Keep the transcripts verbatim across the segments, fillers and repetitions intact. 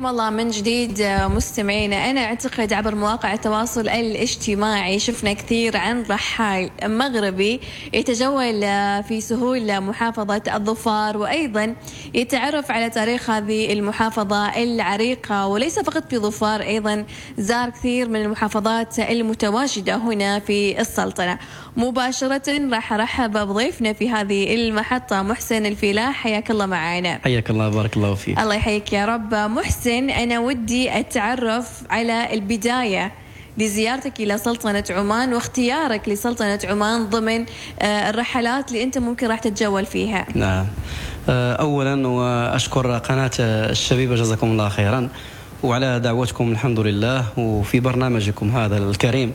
حياكم الله من جديد مستمعينا. أنا أعتقد عبر مواقع التواصل الاجتماعي شفنا كثير عن رحال مغربي يتجول في سهول محافظة الظفار، وأيضا يتعرف على تاريخ هذه المحافظة العريقة، وليس فقط في ظفار، أيضا زار كثير من المحافظات المتواجدة هنا في السلطنة. مباشرة راح أرحب بضيفنا في هذه المحطة محسن الفلاح، حياك الله معنا. حياك الله، بارك الله فيك. الله يحييك يا رب. محسن، أنا ودي أتعرف على البداية لزيارتك إلى سلطنة عمان واختيارك لسلطنة عمان ضمن الرحلات اللي أنت ممكن راح تتجول فيها. نعم، أولا وأشكر قناة الشبيبة جزاكم الله خيرا وعلى دعوتكم الحمد لله وفي برنامجكم هذا الكريم.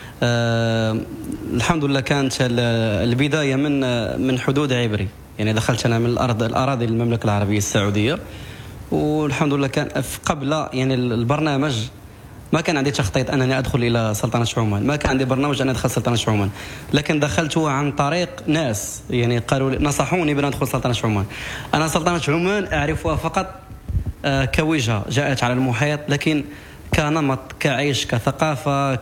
أه الحمد لله كانت البداية من من حدود عبري، يعني دخلت أنا من الأرض الأراضي المملكة العربية السعودية، والحمد لله كان قبل يعني البرنامج ما كان عندي تخطيط أنني أدخل إلى سلطنة عمان، ما كان عندي برنامج أن أدخل سلطنة عمان، لكن دخلت عن طريق ناس يعني قالوا نصحوني بأن أدخل سلطنة عمان. أنا سلطنة عمان أعرفها فقط كوجهة جاءت على المحيط، لكن كنمط كعيش كثقافة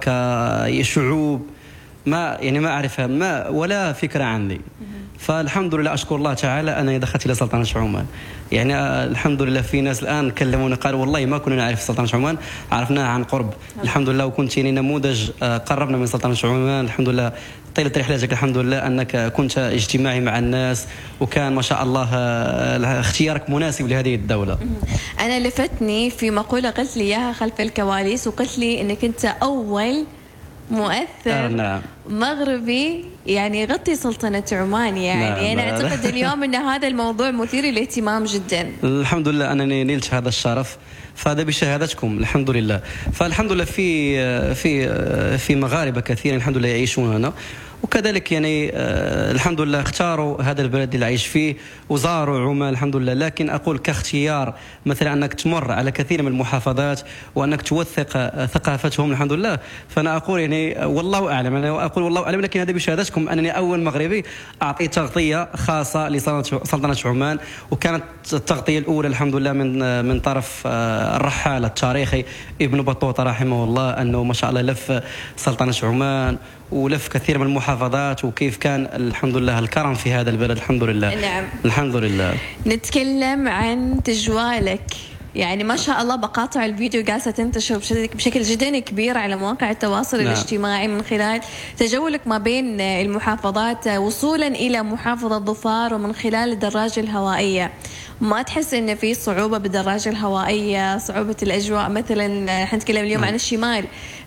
كشعوب ما يعني ما أعرفها ما ولا فكرة عندي. فالحمد لله أشكر الله تعالى أنني دخلت إلى سلطنة عمان. يعني الحمد لله في ناس الآن كلموني قالوا والله ما كنا نعرف سلطنة عمان، عرفناها عن قرب الحمد لله، وكنت يعني نموذج قربنا من سلطنة عمان الحمد لله. طيلة رحلتك الحمد لله أنك كنت اجتماعي مع الناس، وكان ما شاء الله اختيارك مناسب لهذه الدولة. أنا لفتني في مقولة قلت لي إياها خلف الكواليس، وقلت لي أنك أنت أول مؤثر آه نعم. مغربي يعني يغطي سلطنة عمان. يعني نعم. أنا أعتقد اليوم أن هذا الموضوع مثير للاهتمام جدا. الحمد لله أنني نلت هذا الشرف، فهذا بشهادتكم الحمد لله. فالحمد لله في في في مغاربة كثير الحمد لله يعيشون هنا، وكذلك يعني آه الحمد لله اختاروا هذا البلد اللي عايش فيه وزاروا عمان الحمد لله. لكن أقول كاختيار مثلا أنك تمر على كثير من المحافظات وأنك توثق آه ثقافتهم الحمد لله، فأنا أقول يعني والله أعلم، أنا أقول والله أعلم، لكن هذا بشهادتكم أنني أول مغربي أعطي تغطية خاصة لسلطنة عمان، وكانت التغطية الأولى الحمد لله من آه من طرف آه الرحال التاريخي ابن بطوطة رحمه الله، أنه ما شاء الله لف سلطنة عمان ولف كثير من المحافظات، وكيف كان الحمد لله الكرم في هذا البلد الحمد لله. نعم الحمد لله. نتكلم عن تجوالك، يعني ما شاء الله مقاطع الفيديو جالسة تنتشر بشكل جدا كبير على مواقع التواصل نعم. الاجتماعي من خلال تجولك ما بين المحافظات وصولا إلى محافظة ظفار، ومن خلال الدراجة الهوائية. ما تحس إن في صعوبة بالدراجة الهوائية، صعوبة الأجواء؟ مثلا حنتكلم اليوم نعم. عن الشمال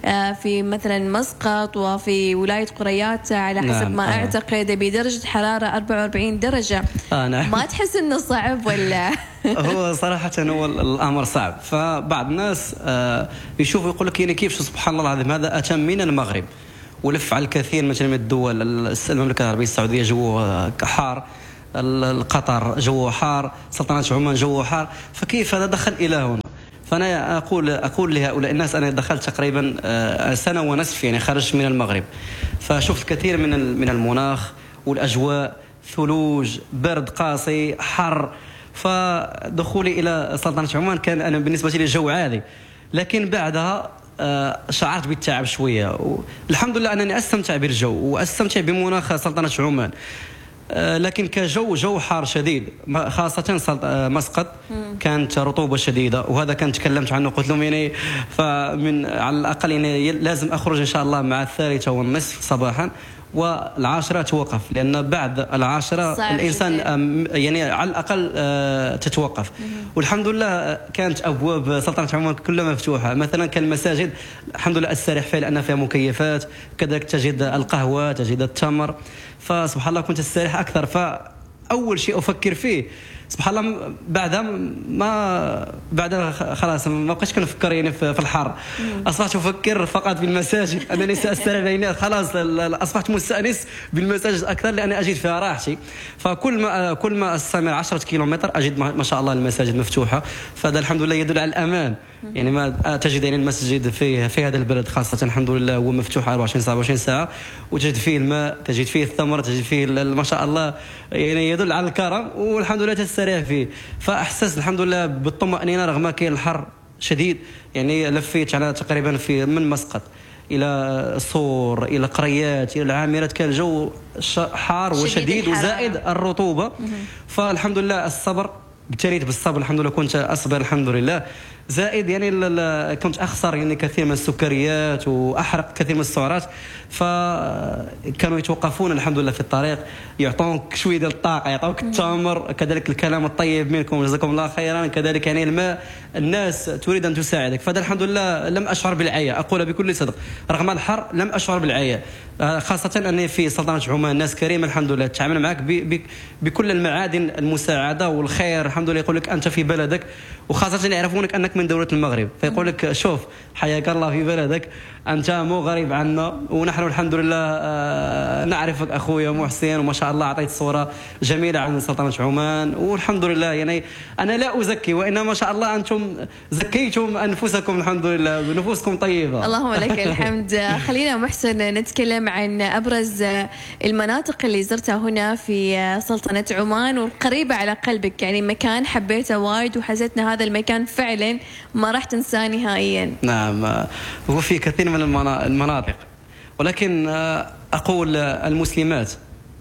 في مثلا مسقط وفي ولاية قريات على حسب نعم. ما آه. أعتقد بدرجة حرارة أربعة وأربعين درجة. آه نعم. ما تحس إنه صعب ولا؟ هو صراحة هو الأمر صعب، فبعض الناس يشوفوا يقول لك يعني كيف سبحان الله العظيم هذا أتى من المغرب ولف على الكثير مثلا من الدول، المملكة العربية السعودية جوه حار، القطر جوه حار، سلطنة عمان جوه حار، فكيف هذا دخل إلى هنا؟ فأنا أقول أقول لهؤلاء الناس أنا دخلت تقريبا سنة ونصف يعني خرجت من المغرب، فشفت كثير من من المناخ والأجواء، ثلوج، برد قاسي، حر. فدخولي إلى سلطنة عمان كان أنا بالنسبة لي جو عادي، لكن بعدها شعرت بالتعب شوية. الحمد لله أنني أستمتع بالجو وأستمتع بمناخ سلطنة عمان، لكن كجو جو حار شديد، خاصة مسقط كانت رطوبة شديدة، وهذا كان تكلمت عنه قلت لهم يعني فمن على الأقل يعني لازم أخرج إن شاء الله مع الثالثة والنصف صباحا والعاشرة توقف، لأن بعد العاشرة الإنسان يعني على الأقل تتوقف. والحمد لله كانت أبواب سلطنة عمان كلها مفتوحة، مثلا كالمساجد الحمد لله أستريح فيها لأن فيها مكيفات، كذلك تجد القهوة تجد التمر، فسبحان الله كنت أستريح أكثر. فأول شيء أفكر فيه سبحان الله بعدها ما بعدها خلاص ما بقيتش كنفكر يعني في الحر، اصبحت افكر فقط بالمساجد انني ساستريح بينات، خلاص اصبحت مستانس بالمساجد اكثر لان اجد فيها راحتي. فكل ما كل ما استمر عشرة كيلومتر اجد ما شاء الله المساجد مفتوحه، فهذا الحمد لله يدل على الامان. يعني ما تجد يعني المسجد في في هذا البلد خاصه الحمد لله هو مفتوح أربعة وعشرين ساعة أربعة وعشرين ساعه، وتجد فيه الماء، تجد فيه الثمر، تجد فيه ما شاء الله، يعني يدل على الكرم والحمد لله تستريح فيه. فاحسست الحمد لله بالطمأنينه رغم كاين الحر شديد. يعني لفيت على تقريبا في من مسقط الى صور الى قريات الى العامرات، كان الجو حار وشديد وزائد الرطوبه. فالحمد لله الصبر، ابتليت بالصبر الحمد لله، كنت اصبر الحمد لله. زائد يعني كنت اخسر يعني كثير من السكريات واحرق كثير من السعرات، فكانوا يتوقفون الحمد لله في الطريق، يعطونك شويه ديال الطاقه، يعطوك التمر، كذلك الكلام الطيب منكم جزاكم الله خيرا، كذلك يعني الماء، الناس تريد ان تساعدك. فهذا الحمد لله لم اشعر بالعيا، اقول بكل صدق رغم الحر لم اشعر بالعيا، خاصه اني في سلطنه عمان الناس كريمه الحمد لله، تتعامل معك بكل المعادن المساعده والخير الحمد لله. يقول لك انت في بلدك، وخاصه يعرفونك انك من دوله المغرب، فيقول لك شوف حياك الله في بلدك، انت مو غريب عنا، ونحن الحمد لله نعرفك اخويا محسن، وما شاء الله اعطيت صوره جميله عن سلطنه عمان، والحمد لله يعني انا لا ازكي، وانما ما شاء الله انتم زكيتم انفسكم الحمد لله، بنفوسكم طيبه. اللهم لك الحمد. خلينا محسن نتكلم عن ابرز المناطق اللي زرتها هنا في سلطنه عمان والقريبه على قلبك، يعني مكان حبيته وايد وحسيت ان هذا المكان فعلا ما راح تنساه نهائيا. نعم، هو في كثير من المناطق، ولكن اقول المسلمات.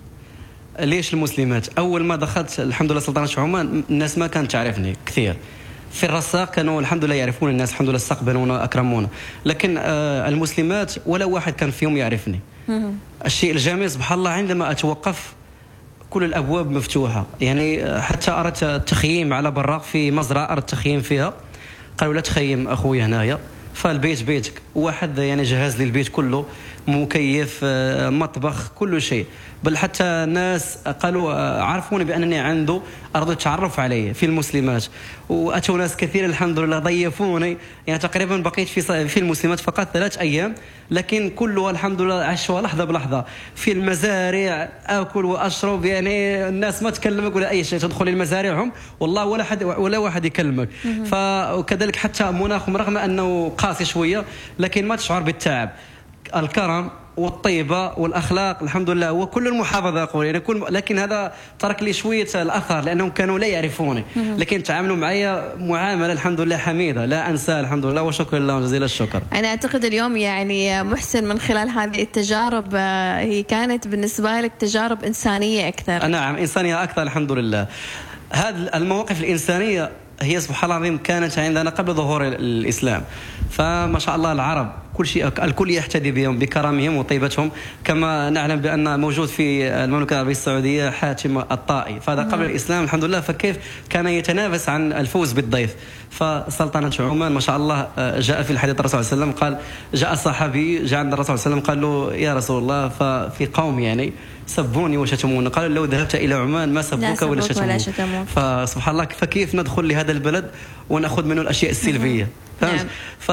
ليش المسلمات؟ اول ما دخلت الحمد لله سلطنه عمان الناس ما كانت تعرفني كثير، في الرساق كانوا الحمد لله يعرفون الناس الحمد لله، استقبلونا اكرمونا، لكن المسلمات ولا واحد كان فيهم يعرفني. الشيء الجميل سبحان الله عندما اتوقف كل الابواب مفتوحه، يعني حتى اردت التخييم على برا في مزرعه اردت التخييم فيها، قالوا لا تخيم اخويا هنايا، فالبيت بيتك، واحد يعني جهز لي البيت كله، مكيف، مطبخ، كل شيء، بل حتى الناس قالوا عرفوني بانني عنده ارض التعرف علي في المسلمات، واتوا ناس كثير الحمد لله ضيفوني، يعني تقريبا بقيت في في المسلمات فقط ثلاث ايام، لكن كلها الحمد لله عشوها لحظه بلحظه، في المزارع اكل واشرب، يعني الناس ما تكلمك ولا اي شيء، تدخل المزارعهم والله ولا حد ولا واحد يكلمك. فكذلك حتى مناخهم رغم انه قاسي شويه لكن ما تشعر بالتعب، الكرم والطيبه والاخلاق الحمد لله، وكل المحافظه اقول يعني كل، لكن هذا ترك لي شويه الاثر لانهم كانوا لا يعرفوني، لكن تعاملوا معي معامله الحمد لله حميده لا انسى الحمد لله، وشكرا لله جزيل الشكر. انا اعتقد اليوم يعني محسن من خلال هذه التجارب هي كانت بالنسبه لك تجارب انسانيه اكثر. نعم انسانيه اكثر الحمد لله. هذه المواقف الانسانيه هي سبحان الله العظيم كانت عندنا قبل ظهور الاسلام، فما شاء الله العرب كل شيء الكل يحتدي بهم بكرمهم وطيبتهم، كما نعلم بان موجود في المملكه العربيه السعوديه حاتم الطائي، فهذا قبل الاسلام الحمد لله، فكيف كان يتنافس عن الفوز بالضيف. فسلطنه عمان ما شاء الله جاء في الحديث الرسول صلى الله عليه وسلم قال، جاء صحابي جاء عند الرسول صلى الله عليه وسلم قال له يا رسول الله ففي قوم يعني سبوني وشتموني، قال لو ذهبت الى عمان ما سبوك ولا شتموك، فسبحان الله فكيف ندخل لهذا البلد وناخذ منه الاشياء السلبيه. نعم.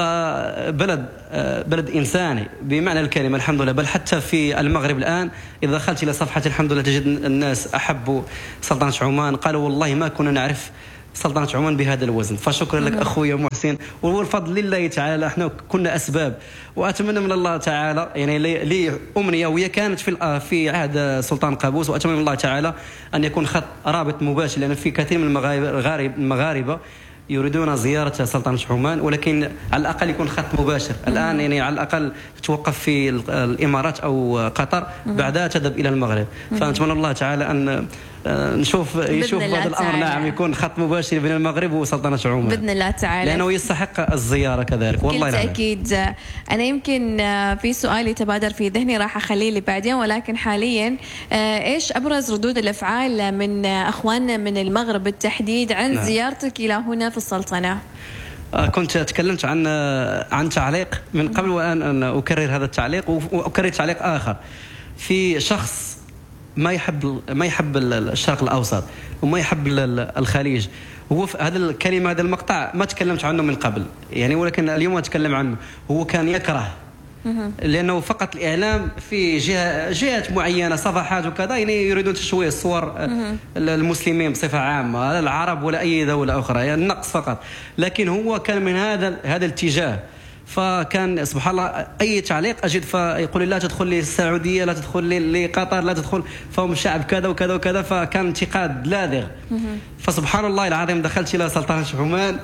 فبلد بلد انساني بمعنى الكلمه الحمد لله، بل حتى في المغرب الان اذا دخلت الى صفحه الحمد لله تجد الناس احبوا سلطنه عمان، قالوا والله ما كنا نعرف سلطنه عمان بهذا الوزن، فشكرا لك اخويا محسن، وهو الفضل لله تعالى، احنا كنا اسباب، واتمنى من الله تعالى يعني لي امنيه وهي كانت في في عهد سلطان قابوس، واتمنى من الله تعالى ان يكون خط رابط مباشر، لان في كثير من المغاربه المغاربه يريدون زيارة سلطنة عمان، ولكن على الأقل يكون خط مباشر. الآن يعني على الأقل توقف في الإمارات أو قطر، بعدها تذهب إلى المغرب، فنتمنى الله تعالى أن نشوف يشوف هذا الأمر. نعم يكون خط مباشر بين المغرب وسلطنة عمان بإذن الله تعالى، لأنه يستحق الزيارة كذلك والله. نعم أكيد. أنا يمكن في سؤال يتبادر في ذهني راح أخليه لبعدين، ولكن حاليا إيش أبرز ردود الأفعال من أخواننا من المغرب بالتحديد عن نعم. زيارتك إلى هنا في السلطنة؟ كنت تكلمت عن عن تعليق من قبل، وأن أن أكرر هذا التعليق وأكرر تعليق آخر في شخص ما يحب ما يحب الشرق الأوسط وما يحب الخليج. هو هذا الكلمة هذا المقطع ما تكلمت عنه من قبل يعني، ولكن اليوم أتكلم عنه. هو كان يكره لأنه فقط الإعلام في جهة جهات معينة صفحات وكذا يعني يريدون تشويه الصور المسلمين بصفة عامة، لا العرب ولا أي دولة أخرى، يعني النقص فقط. لكن هو كان من هذا هذا الاتجاه، فكان سبحان الله أي تعليق أجد فيقول لا تدخل للسعودية، لا تدخل لقطر، لا تدخل، فهم شعب كذا وكذا وكذا، فكان انتقاد لاذع. فسبحان الله العظيم دخلت إلى سلطنة عمان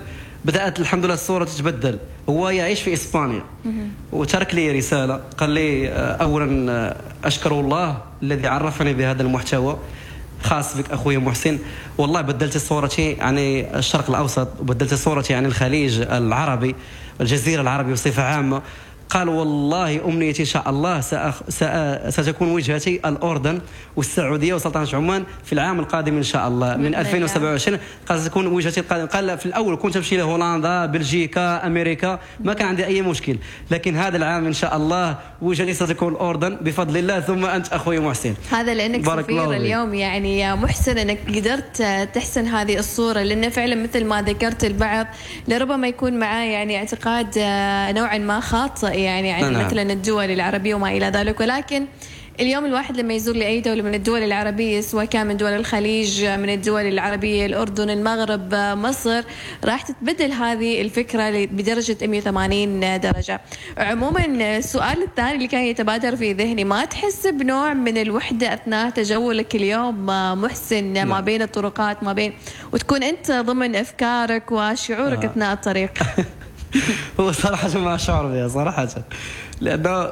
بدات الحمد لله الصوره تتبدل. هو يعيش في اسبانيا وترك لي رساله، قال لي اولا اشكر الله الذي عرفني بهذا المحتوى خاص بك اخوي محسن. والله بدلت صورتي عن الشرق الاوسط وبدلت صورتي عن الخليج العربي والجزيره العربيه بصفه عامه. قال والله امنيتي ان شاء الله سأخ... سأ... ستكون وجهتي الاردن والسعوديه وسلطنه عمان في العام القادم ان شاء الله من ألفين وسبعة وعشرين. قال ستكون وجهتي القادمه. قال في الاول كنت امشي لهولندا بلجيكا امريكا ما كان عندي اي مشكل، لكن هذا العام ان شاء الله وجهتي ستكون الاردن بفضل الله، ثم انت اخوي محسن. هذا لانك سفير اليوم يعني يا محسن، انك قدرت تحسن هذه الصوره، لان فعلا مثل ما ذكرت البعض لربما يكون معاه يعني اعتقاد نوعا ما خاطئ يعني عن نعم. مثلا الدول العربية وما إلى ذلك، ولكن اليوم الواحد لما يزور لأي دولة من الدول العربية سواء كان من دول الخليج من الدول العربية الأردن المغرب مصر راح تتبدل هذه الفكرة بدرجة مئة وثمانين درجة. عموما السؤال الثاني اللي كان يتبادر في ذهني، ما تحس بنوع من الوحدة أثناء تجولك اليوم محسن لا. ما بين الطرقات ما بين وتكون أنت ضمن أفكارك وشعورك آه. أثناء الطريق؟ هو صراحة ما أشعر بها صراحة، لأنه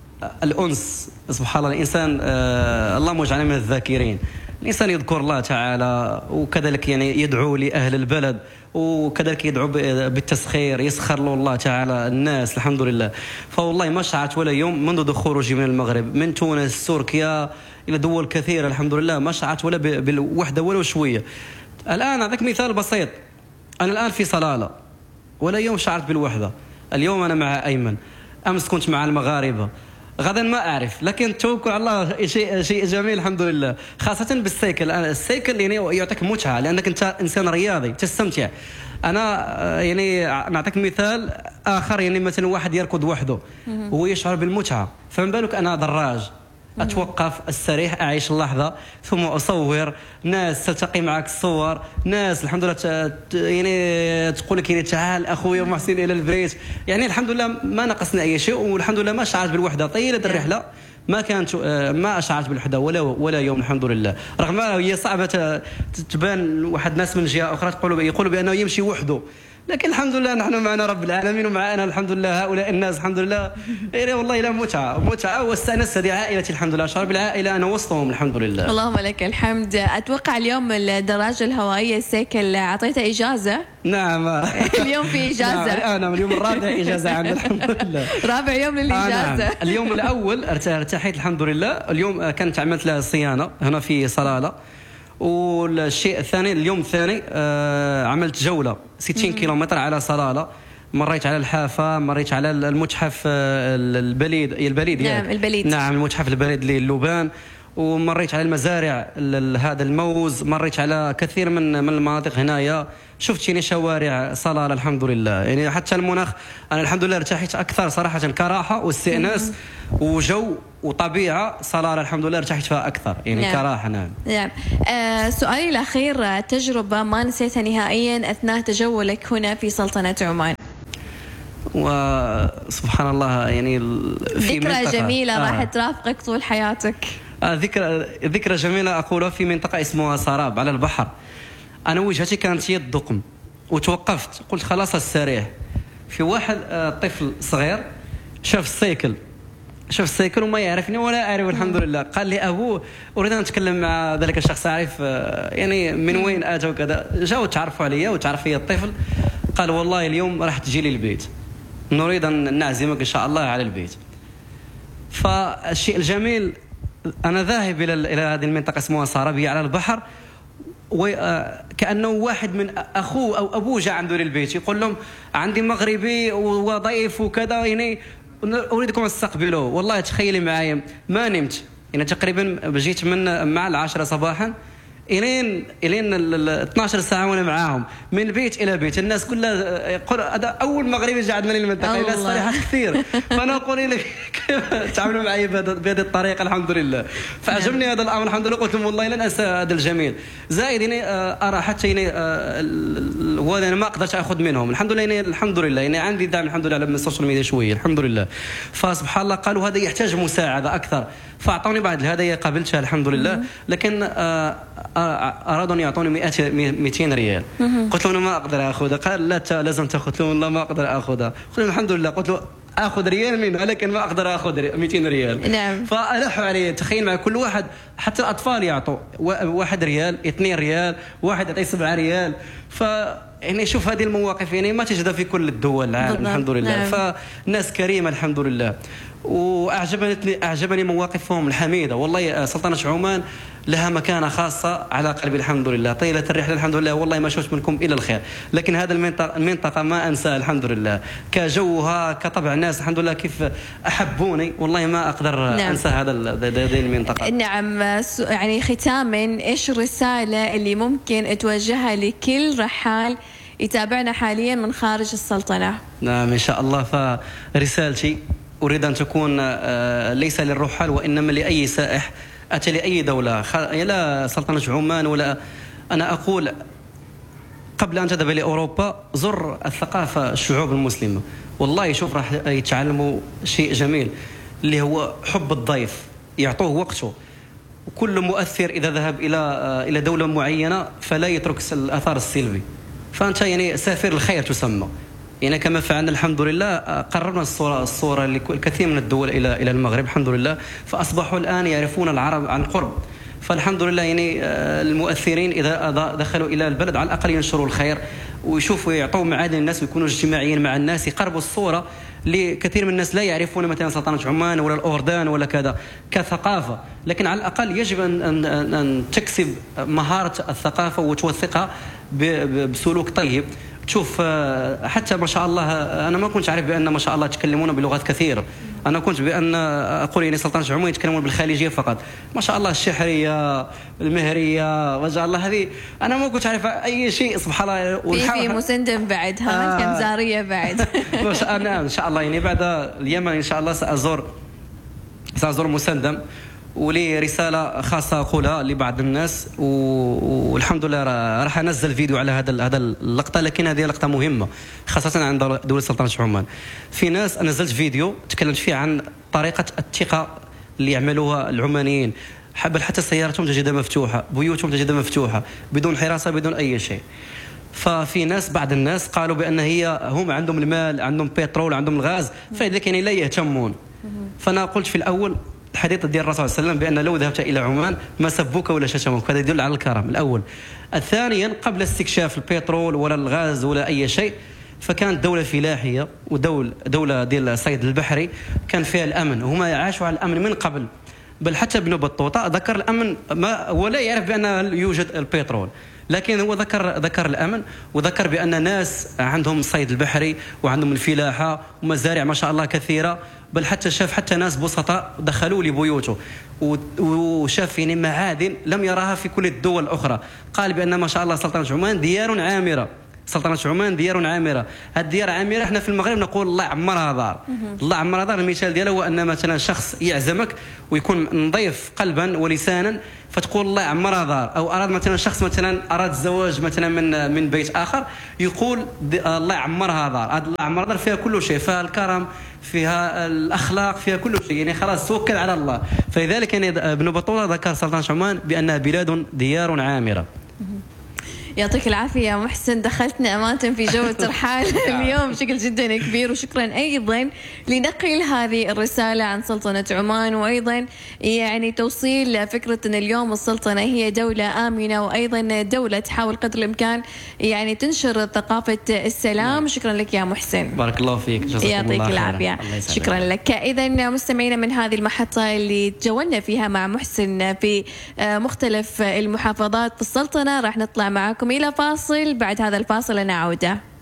الأنس سبحان الله الإنسان آه اللهم اجعلنا من الذاكرين. الإنسان يذكر الله تعالى وكذلك يعني يدعو لأهل البلد وكذلك يدعو بالتسخير، يسخر له الله تعالى الناس الحمد لله. فوالله ما شعرت ولا يوم منذ خروجي من المغرب من تونس تركيا إلى دول كثيرة الحمد لله ما شعرت ولا بالوحدة ولا شوية. الآن أعطيك مثال بسيط، أنا الآن في صلالة ولا يوم شعرت بالوحدة. اليوم أنا مع أيمن، أمس كنت مع المغاربة، غدا ما أعرف، لكن توكل على الله شيء شيء جميل الحمد لله، خاصة بالسيكل. السيكل يعني يعطيك متعة لأنك أنت إنسان رياضي تستمتع. أنا يعني نعطيك مثال آخر، يعني مثلا واحد يركض وحده وهو يشعر بالمتعة، فما بالك أنا دراج أتوقف استريح أعيش اللحظة ثم أصور ناس تلتقي معك الصور، ناس الحمد لله يعني تقول لك يعني تعال أخوي محسن إلى البيت. يعني الحمد لله ما نقصنا أي شيء، والحمد لله ما شعرت بالوحدة طيلة الرحلة، ما كانت ما أشعرت بالوحدة ولا ولا يوم الحمد لله، رغم هي صعبة تبان واحد ناس من جهة أخرى تقولوا يقولوا بأنه يمشي وحده، لكن الحمد لله نحن معنا رب العالمين ومعنا الحمد لله هؤلاء الناس الحمد لله. يعني والله لا متعة متعة واستأنست هذه عائلتي الحمد لله، شعر بالعائلة أنا وسطهم الحمد لله. اللهم لك الحمد. أتوقع اليوم الدراجة الهوائية السيكل أعطيتها إجازة؟ نعم اليوم في إجازة. أنا اليوم الرابع إجازة عندنا الحمد لله. رابع يوم للإجازة. آه نعم. اليوم الأول ارتحيت الحمد لله، اليوم كانت عملت لها صيانة هنا في صلالة، والشيء الثاني اليوم الثاني آه عملت جولة ستين كيلومتر على صلالة، مريت على الحافة، مريت على المتحف البليد البليد نعم يعني. البليد نعم المتحف البليد للبان، ومريت على المزارع هذا الموز، مريت على كثير من من المناطق هنايا، شفت يعني شوارع صلالة الحمد لله. يعني حتى المناخ أنا الحمد لله ارتحيت أكثر صراحة كراحة واستئناس وجو وطبيعة. صلالة الحمد لله ارتحت فيها أكثر يعني نعم. كراحة نعم. نعم. آه سؤالي الأخير، تجربة ما نسيتها نهائيا أثناء تجولك هنا في سلطنة عمان؟ وسبحان الله يعني في ذكرى جميلة آه. راح ترافقك طول حياتك. آه ذكرى ذكرى جميلة أقولها في منطقة اسمها سراب على البحر. أنا وجهتي كانت هي الدقم وتوقفت قلت خلاص استريح، في واحد آه طفل صغير شاف السيكل شاف السيكل وما يعرفني ولا أعرف الحمد لله، قال لي أبوه أريد أن أتكلم مع ذلك الشخص أعرف آه يعني من وين أتى وكذا. جاءوا تعرفوا علي وتعرف لي الطفل، قال والله اليوم راح تجي لي البيت، نريد أن نعزمك إن شاء الله على البيت. فالشيء الجميل أنا ذاهب إلى إلى هذه المنطقة اسمها صرابية على البحر، وكأنه واحد من أخوه أو أبوه جاء عنده للبيت يقول لهم عندي مغربي وضيف وكذا يعني أريدكم استقبلوه. والله تخيلي معايا ما نمت يعني تقريبا جيت من مع العاشرة صباحا إلين إلين اثناشر ساعة وأنا معاهم من البيت إلى بيت. الناس كلها يقول هذا أول مغربي جاء عندنا للمنطقة، الناس صريحة كثير، فأنا أقول لك كيف تعاملوا معي بهذه الطريقة الحمد لله. فعجبني هذا الأمر الحمد لله، قلت لهم والله لن أنسى هذا الجميل. زائد يعني أرى حتى يعني وأنا ما قدرت أخذ منهم الحمد لله يعني الحمد لله يعني عندي دعم الحمد لله من السوشيال ميديا شوية الحمد لله. فسبحان الله قالوا هذا يحتاج مساعدة أكثر، فأعطوني بعض الهدايا قبلتها الحمد لله. لكن ارادوا ان يعطوني مئتين ريال. قلت له انا ما اقدر اخذها. قال لا لازم تاخذ. قلت له والله ما اقدر اخذها. قلت له الحمد لله. قلت له اخذ ريال منها لكن ما اقدر اخذ مئتين ريال. نعم. فالحوا علي. تخيل مع كل واحد حتى الاطفال يعطوا واحد ريال، اثنين ريال، واحد يعطي سبعة ريال. ف يعني شوف هذه المواقف يعني ما تجدها في كل الدول العالم الحمد لله. نعم. فناس كريمه الحمد لله. واعجبني اعجبني مواقفهم الحميده. والله سلطنه عمان لها مكانه خاصه على قلبي الحمد لله. طيله الرحله الحمد لله والله ما شفت منكم الا الخير. لكن هذا المنطقه المنطقه ما انساها الحمد لله، كجوها كطبع الناس الحمد لله كيف احبوني. والله ما اقدر نعم. انسى هذا هذه المنطقه. نعم. يعني ختاما ايش الرساله اللي ممكن توجهها لكل رحال يتابعنا حاليا من خارج السلطنه؟ نعم ان شاء الله. فرسالتي اريد ان تكون ليس للرحال وانما لاي سائح أتى لأي دولة لا سلطنة عمان ولا. أنا أقول قبل أن تذهب لأوروبا زر الثقافة الشعوب المسلمة. والله شوف راح يتعلموا شيء جميل اللي هو حب الضيف، يعطوه وقته. وكل مؤثر إذا ذهب إلى إلى دولة معينة فلا يترك الأثار السلبي. فأنت يعني سافر الخير تسمى. يعني كما فعلنا الحمد لله قررنا الصورة الصورة لكثير من الدول إلى إلى المغرب الحمد لله. فأصبحوا الآن يعرفون العرب عن قرب. فالحمد لله يعني المؤثرين إذا دخلوا إلى البلد على الأقل ينشروا الخير ويشوفوا يعطوا معادن الناس ويكونوا اجتماعيين مع الناس، يقربوا الصورة لكثير من الناس لا يعرفون مثلا سلطنة عمان ولا الأردن ولا كذا كثقافة. لكن على الأقل يجب أن أن أن تكسب مهارة الثقافة وتوثقها بسلوك طيب. تشوف حتى ما شاء الله انا ما كنت عارف بان ما شاء الله يتكلمون بلغات كثيره. انا كنت بان اقول يعني سلطنه عمان يتكلمون بالخليجيه فقط. ما شاء الله الشحريه، المهريه، ما شاء الله هذه انا ما كنت عارف اي شيء سبحان الله. في في مسندم بعد ها آه كمزاريه بعد. ما شاء الله ان شاء الله يعني بعد اليمن ان شاء الله سازور سازور مسندم. ولي رساله خاصه اقولها لبعض الناس والحمد لله راح انزل فيديو على هذا هذا اللقطه. لكن هذه لقطه مهمه خاصه عند دوله سلطنه عمان. في ناس انا نزلت فيديو تكلمت فيه عن طريقه الثقه اللي يعملوها العمانيين. بل حتى سيارتهم تجدها مفتوحه، بيوتهم تجدها مفتوحه بدون حراسه بدون اي شيء. ففي ناس بعض الناس قالوا بان هي هم عندهم المال، عندهم بترول، عندهم الغاز، فلذلك يعني لا يهتمون. فانا قلت في الاول الحديث ديال الرسول صلى الله عليه وسلم بأن لو ذهبت إلى عمان ما سبوك ولا شتموك. هذا يدل على الكرم الأول. ثانيا قبل استكشاف البترول ولا الغاز ولا أي شيء فكانت دولة فلاحية ودولة دولة ديال الصيد البحري كان فيها الأمن. وهما يعاشوا على الأمن من قبل. بل حتى ابن بطوطة ذكر الأمن ما ولا يعرف بأن يوجد البترول، لكن هو ذكر ذكر الامن وذكر بان ناس عندهم الصيد البحري وعندهم الفلاحه ومزارع ما شاء الله كثيره. بل حتى شاف حتى ناس بسطاء دخلوا لبيوته وشاف يعني معادن لم يراها في كل الدول الاخرى. قال بان ما شاء الله سلطنه عمان ديار عامره. سلطنة عمان ديار عامرة. هذه الديار عامرة احنا في المغرب نقول الله عمرها دار. الله عمرها دار. المثال ديالها هو ان مثلا شخص يعزمك ويكون نظيف قلبا ولسانا فتقول الله عمرها دار. او اراد مثلا شخص مثلا اراد الزواج مثلا من من بيت اخر يقول الله عمرها دار. هذا الله عمرها دار فيها كل شيء، فيها الكرم، فيها الاخلاق، فيها كل شيء. يعني خلاص توكل على الله. فلذلك يعني ابن بطوطة ذكر سلطنة عمان بانها بلاد ديار عامرة. يعطيك العافية يا محسن، دخلتنا أمانة في جو الترحال اليوم بشكل جدا كبير. وشكرا أيضا لنقل هذه الرسالة عن سلطنة عمان، وأيضا يعني توصيل فكرة أن اليوم السلطنة هي دولة آمنة وأيضا دولة تحاول قدر الإمكان يعني تنشر ثقافة السلام. شكرا لك يا محسن، بارك الله فيك، جزاكم يعطيك الله العافية. شكرا لك. إذا مستمعينا من هذه المحطة اللي تجولنا فيها مع محسن في مختلف المحافظات في السلطنة، راح نطلع معكم إلى فاصل. بعد هذا الفاصل أنا عودة.